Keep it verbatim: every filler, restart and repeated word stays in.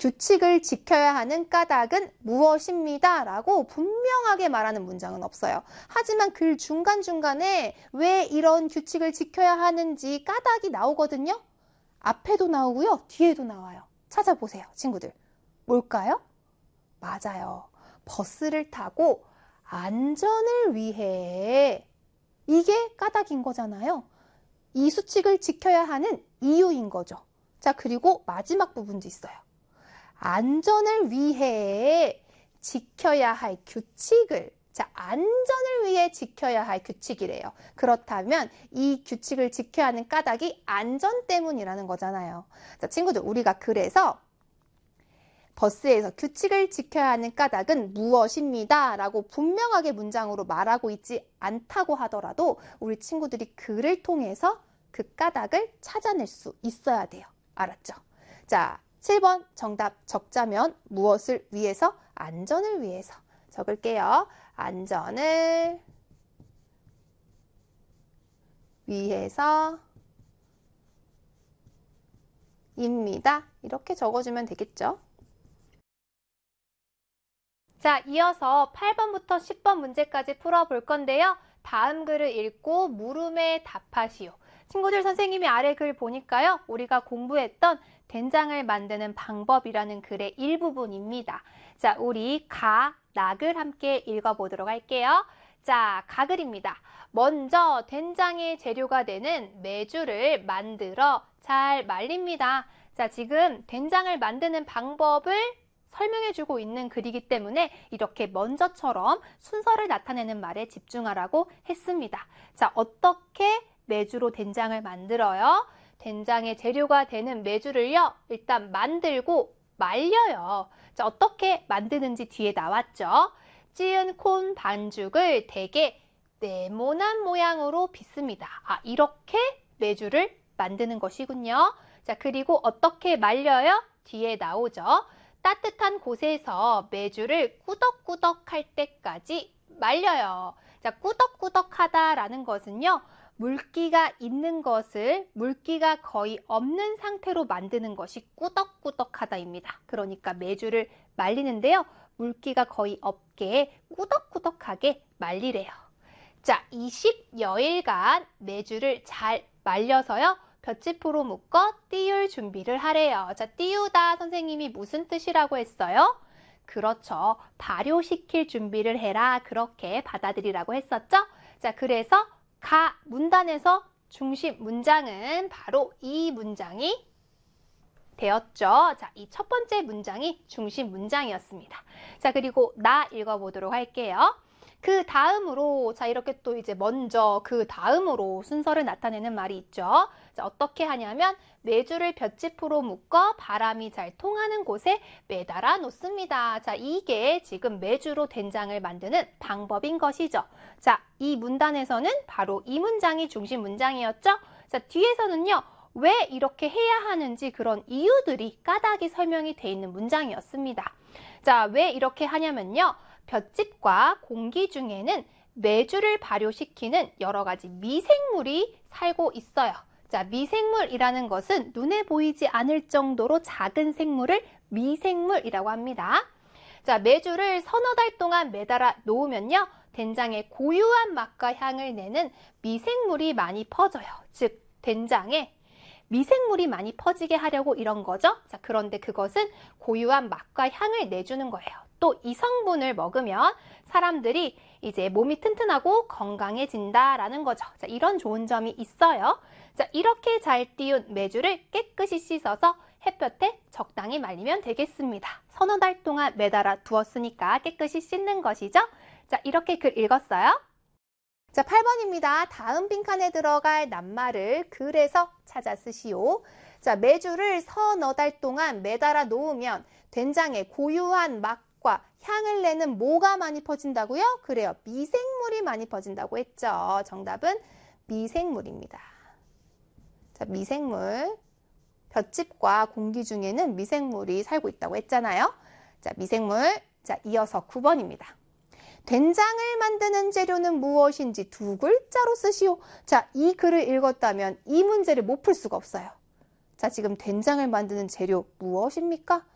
규칙을 지켜야 하는 까닭은 무엇입니다. 라고 분명하게 말하는 문장은 없어요. 하지만 글 중간중간에 왜 이런 규칙을 지켜야 하는지 까닭이 나오거든요. 앞에도 나오고요. 뒤에도 나와요. 찾아보세요, 친구들. 뭘까요? 맞아요. 버스를 타고 안전을 위해. 이게 까닭인 거잖아요. 이 수칙을 지켜야 하는 이유인 거죠. 자, 그리고 마지막 부분도 있어요. 안전을 위해 지켜야 할 규칙을, 자, 안전을 위해 지켜야 할 규칙이래요. 그렇다면 이 규칙을 지켜야 하는 까닭이 안전 때문이라는 거잖아요. 자, 친구들, 우리가 그래서 버스에서 규칙을 지켜야 하는 까닭은 무엇입니다. 라고 분명하게 문장으로 말하고 있지 않다고 하더라도 우리 친구들이 글을 통해서 그 까닭을 찾아낼 수 있어야 돼요. 알았죠? 자, 칠 번 정답 적자면 무엇을 위해서? 안전을 위해서. 적을게요. 안전을 위해서 입니다. 이렇게 적어주면 되겠죠? 자, 이어서 팔 번부터 십 번 문제까지 풀어볼 건데요. 다음 글을 읽고 물음에 답하시오. 친구들, 선생님이 아래 글 보니까요. 우리가 공부했던 된장을 만드는 방법이라는 글의 일부분입니다. 자, 우리 가, 낙을 함께 읽어보도록 할게요. 자, 가글입니다. 먼저 된장의 재료가 되는 메주를 만들어 잘 말립니다. 자, 지금 된장을 만드는 방법을 설명해주고 있는 글이기 때문에 이렇게 먼저처럼 순서를 나타내는 말에 집중하라고 했습니다. 자, 어떻게 메주로 된장을 만들어요? 된장의 재료가 되는 메주를요, 일단 만들고 말려요. 자, 어떻게 만드는지 뒤에 나왔죠? 찌은 콘 반죽을 되게 네모난 모양으로 빚습니다. 아, 이렇게 메주를 만드는 것이군요. 자, 그리고 어떻게 말려요? 뒤에 나오죠. 따뜻한 곳에서 메주를 꾸덕꾸덕 할 때까지 말려요. 자, 꾸덕꾸덕하다라는 것은요, 물기가 있는 것을 물기가 거의 없는 상태로 만드는 것이 꾸덕꾸덕하다입니다. 그러니까 메주를 말리는데요, 물기가 거의 없게 꾸덕꾸덕하게 말리래요. 자, 이십여일간 메주를 잘 말려서요, 볏짚으로 묶어 띄울 준비를 하래요. 자, 띄우다 선생님이 무슨 뜻이라고 했어요? 그렇죠. 발효시킬 준비를 해라. 그렇게 받아들이라고 했었죠? 자, 그래서 가 문단에서 중심 문장은 바로 이 문장이 되었죠. 자, 이 첫 번째 문장이 중심 문장이었습니다. 자, 그리고 나 읽어보도록 할게요. 그 다음으로, 자, 이렇게 또 이제 먼저 그 다음으로 순서를 나타내는 말이 있죠. 자, 어떻게 하냐면 메주를 볏짚으로 묶어 바람이 잘 통하는 곳에 매달아 놓습니다. 자, 이게 지금 메주로 된장을 만드는 방법인 것이죠. 자, 이 문단에서는 바로 이 문장이 중심 문장이었죠. 자, 뒤에서는요, 왜 이렇게 해야 하는지 그런 이유들이 까닭이 설명이 돼 있는 문장이었습니다. 자, 왜 이렇게 하냐면요, 볏짚과 공기 중에는 메주를 발효시키는 여러 가지 미생물이 살고 있어요. 자, 미생물이라는 것은 눈에 보이지 않을 정도로 작은 생물을 미생물이라고 합니다. 자, 메주를 서너 달 동안 매달아 놓으면요, 된장의 고유한 맛과 향을 내는 미생물이 많이 퍼져요. 즉, 된장에 미생물이 많이 퍼지게 하려고 이런 거죠. 자, 그런데 그것은 고유한 맛과 향을 내주는 거예요. 또 이 성분을 먹으면 사람들이 이제 몸이 튼튼하고 건강해진다라는 거죠. 자, 이런 좋은 점이 있어요. 자, 이렇게 잘 띄운 메주를 깨끗이 씻어서 햇볕에 적당히 말리면 되겠습니다. 서너 달 동안 매달아 두었으니까 깨끗이 씻는 것이죠. 자, 이렇게 글 읽었어요. 자, 팔 번입니다. 다음 빈칸에 들어갈 낱말을 글에서 찾아 쓰시오. 자, 메주를 서너 달 동안 매달아 놓으면 된장의 고유한 맛과 향을 내는 뭐가 많이 퍼진다고요? 그래요. 미생물이 많이 퍼진다고 했죠. 정답은 미생물입니다. 자, 미생물. 볏짚과 공기 중에는 미생물이 살고 있다고 했잖아요. 자, 미생물. 자, 이어서 구 번입니다. 된장을 만드는 재료는 무엇인지 두 글자로 쓰시오. 자, 이 글을 읽었다면 이 문제를 못 풀 수가 없어요. 자, 지금 된장을 만드는 재료 무엇입니까?